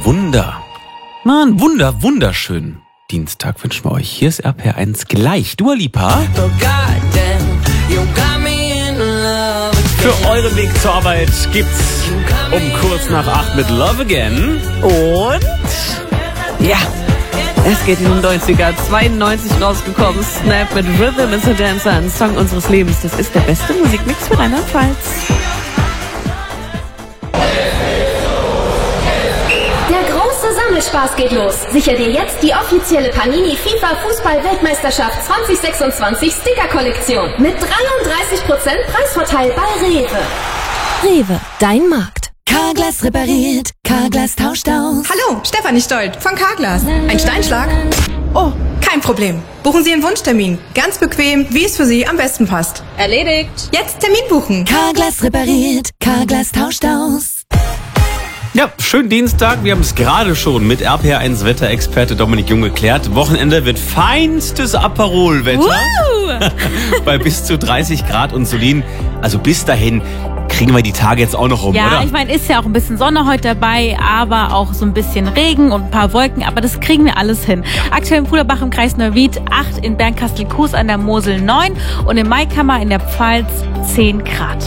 wunderschönen Dienstag wünschen wir euch. Hier ist RPR1 gleich. Dua Lipa. Für euren Weg zur Arbeit gibt's um kurz nach 8 mit Love Again. Und ja, es geht in den 90er, 92 rausgekommen. Snap mit Rhythm is a Dancer, ein Song unseres Lebens. Das ist der beste Musikmix für Rheinland-Pfalz. Spaß geht los. Sicher dir jetzt die offizielle Panini FIFA Fußball-Weltmeisterschaft 2026 Sticker-Kollektion mit 33% Preisvorteil bei Rewe. Rewe, dein Markt. Carglass repariert, Carglass tauscht aus. Hallo, Stefanie Stolt von Carglass. Ein Steinschlag? Oh, kein Problem. Buchen Sie einen Wunschtermin. Ganz bequem, wie es für Sie am besten passt. Erledigt. Jetzt Termin buchen. Carglass repariert, Carglass tauscht aus. Ja, schönen Dienstag. Wir haben es gerade schon mit RPR1 Wetterexperte Dominik Jung geklärt. Wochenende wird feinstes Aperol-Wetter. Bei bis zu 30 Grad und Solin. Also bis dahin kriegen wir die Tage jetzt auch noch rum, oder? Ja, ich meine, ist ja auch ein bisschen Sonne heute dabei, aber auch so ein bisschen Regen und ein paar Wolken. Aber das kriegen wir alles hin. Aktuell in Puderbach im Kreis Neuwied 8, in Bernkastel-Kues an der Mosel 9 und in Maikammer in der Pfalz 10 Grad.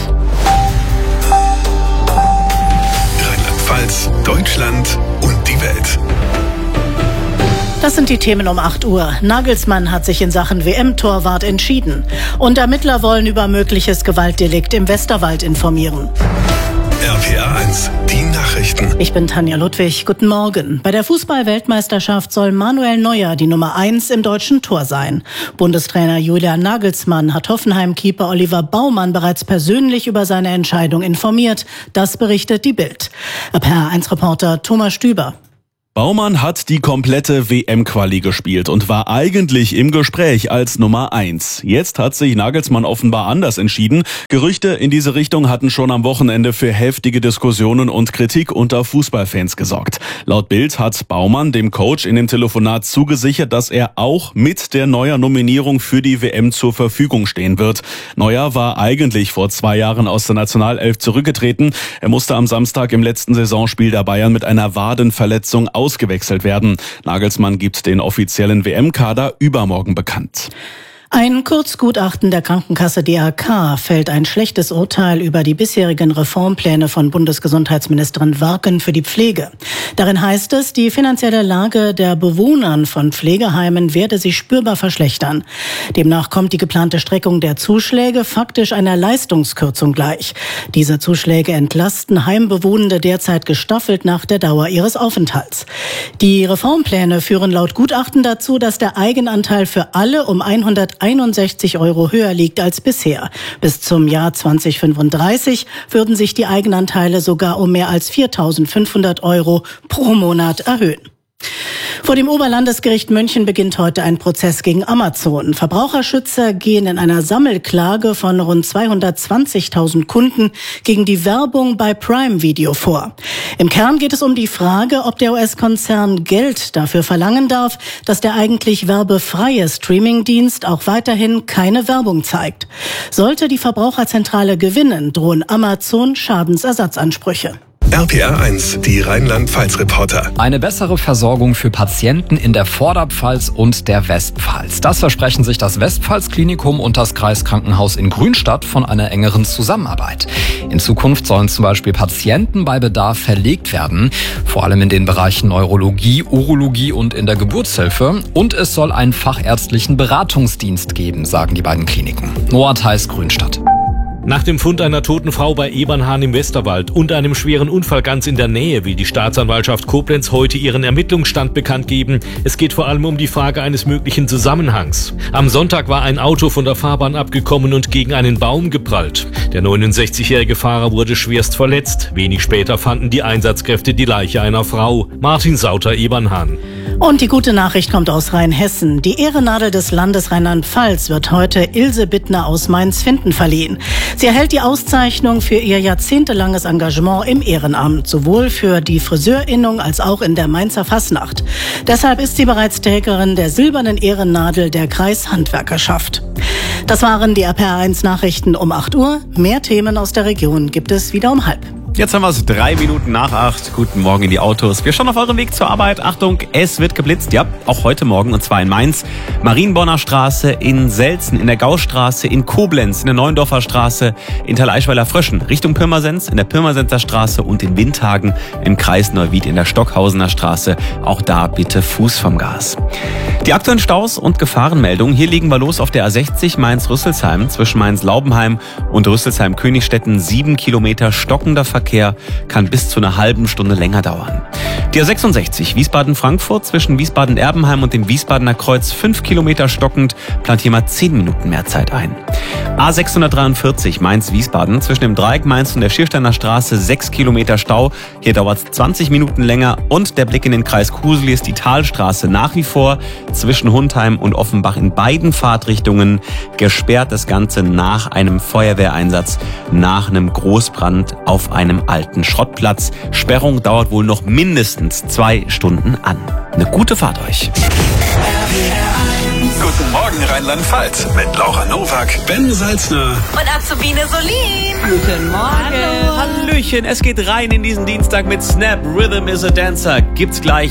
Deutschland und die Welt. Das sind die Themen um 8 Uhr. Nagelsmann hat sich in Sachen WM-Torwart entschieden. Und Ermittler wollen über mögliches Gewaltdelikt im Westerwald informieren. RPR1, die Nachrichten. Ich bin Tanja Ludwig. Guten Morgen. Bei der Fußball-Weltmeisterschaft soll Manuel Neuer die Nummer 1 im deutschen Tor sein. Bundestrainer Julian Nagelsmann hat Hoffenheim-Keeper Oliver Baumann bereits persönlich über seine Entscheidung informiert. Das berichtet die Bild. RPR1-Reporter Thomas Stüber. Baumann hat die komplette WM-Quali gespielt und war eigentlich im Gespräch als Nummer 1. Jetzt hat sich Nagelsmann offenbar anders entschieden. Gerüchte in diese Richtung hatten schon am Wochenende für heftige Diskussionen und Kritik unter Fußballfans gesorgt. Laut Bild hat Baumann dem Coach in dem Telefonat zugesichert, dass er auch mit der Neuer-Nominierung für die WM zur Verfügung stehen wird. Neuer war eigentlich vor 2 Jahren aus der Nationalelf zurückgetreten. Er musste am Samstag im letzten Saisonspiel der Bayern mit einer Wadenverletzung ausgewechselt werden. Nagelsmann gibt den offiziellen WM-Kader übermorgen bekannt. Ein Kurzgutachten der Krankenkasse DAK fällt ein schlechtes Urteil über die bisherigen Reformpläne von Bundesgesundheitsministerin Warken für die Pflege. Darin heißt es, die finanzielle Lage der Bewohnern von Pflegeheimen werde sich spürbar verschlechtern. Demnach kommt die geplante Streckung der Zuschläge faktisch einer Leistungskürzung gleich. Diese Zuschläge entlasten Heimbewohnende derzeit gestaffelt nach der Dauer ihres Aufenthalts. Die Reformpläne führen laut Gutachten dazu, dass der Eigenanteil für alle um 161 € höher liegt als bisher. Bis zum Jahr 2035 würden sich die Eigenanteile sogar um mehr als 4.500 € pro Monat erhöhen. Vor dem Oberlandesgericht München beginnt heute ein Prozess gegen Amazon. Verbraucherschützer gehen in einer Sammelklage von rund 220.000 Kunden gegen die Werbung bei Prime Video vor. Im Kern geht es um die Frage, ob der US-Konzern Geld dafür verlangen darf, dass der eigentlich werbefreie Streamingdienst auch weiterhin keine Werbung zeigt. Sollte die Verbraucherzentrale gewinnen, drohen Amazon Schadensersatzansprüche. RPR1, die Rheinland-Pfalz-Reporter. Eine bessere Versorgung für Patienten in der Vorderpfalz und der Westpfalz. Das versprechen sich das Westpfalz-Klinikum und das Kreiskrankenhaus in Grünstadt von einer engeren Zusammenarbeit. In Zukunft sollen zum Beispiel Patienten bei Bedarf verlegt werden, vor allem in den Bereichen Neurologie, Urologie und in der Geburtshilfe. Und es soll einen fachärztlichen Beratungsdienst geben, sagen die beiden Kliniken. Noah Theis, Grünstadt. Nach dem Fund einer toten Frau bei Ebernhahn im Westerwald und einem schweren Unfall ganz in der Nähe will die Staatsanwaltschaft Koblenz heute ihren Ermittlungsstand bekannt geben. Es geht vor allem um die Frage eines möglichen Zusammenhangs. Am Sonntag war ein Auto von der Fahrbahn abgekommen und gegen einen Baum geprallt. Der 69-jährige Fahrer wurde schwerst verletzt. Wenig später fanden die Einsatzkräfte die Leiche einer Frau. Martin Sauter, Ebernhahn. Und die gute Nachricht kommt aus Rheinhessen. Die Ehrennadel des Landes Rheinland-Pfalz wird heute Ilse Bittner aus Mainz-Finthen verliehen. Sie erhält die Auszeichnung für ihr jahrzehntelanges Engagement im Ehrenamt, sowohl für die Friseurinnung als auch in der Mainzer Fasnacht. Deshalb ist sie bereits Trägerin der silbernen Ehrennadel der Kreishandwerkerschaft. Das waren die RPR1 Nachrichten um 8 Uhr. Mehr Themen aus der Region gibt es wieder um 12:30. Jetzt haben wir es 3 Minuten nach 8. Guten Morgen in die Autos. Wir schauen auf euren Weg zur Arbeit. Achtung, es wird geblitzt. Ja, auch heute Morgen und zwar in Mainz. Marienborner Straße, in Selzen, in der Gaustraße, in Koblenz, in der Neuendorfer Straße, in Thaleischweiler Fröschen, Richtung Pirmasens, in der Pirmasenser Straße und in Windhagen im Kreis Neuwied in der Stockhausener Straße. Auch da bitte Fuß vom Gas. Die aktuellen Staus und Gefahrenmeldungen. Hier legen wir los auf der A60 Mainz-Rüsselsheim zwischen Mainz-Laubenheim und Rüsselsheim-Königstetten. 7 Kilometer stockender Verkehr, kann bis zu einer halben Stunde länger dauern. Die A66 Wiesbaden-Frankfurt zwischen Wiesbaden-Erbenheim und dem Wiesbadener Kreuz 5 Kilometer stockend, plant hier mal 10 Minuten mehr Zeit ein. A643 Mainz-Wiesbaden zwischen dem Dreieck Mainz und der Schiersteiner Straße 6 Kilometer Stau. Hier dauert es 20 Minuten länger und der Blick in den Kreis Kusel ist die Talstraße nach wie vor zwischen Hundheim und Offenbach in beiden Fahrtrichtungen gesperrt. Das Ganze nach einem Feuerwehreinsatz, nach einem Großbrand auf einem alten Schrottplatz. Sperrung dauert wohl noch mindestens 2 Stunden an. Eine gute Fahrt euch. Guten Morgen Rheinland-Pfalz mit Laura Nowak, Ben Salzner Und Azubine Solin. Guten Morgen. Hallöchen, es geht rein in diesen Dienstag mit Snap, Rhythm is a Dancer. Gibt's gleich.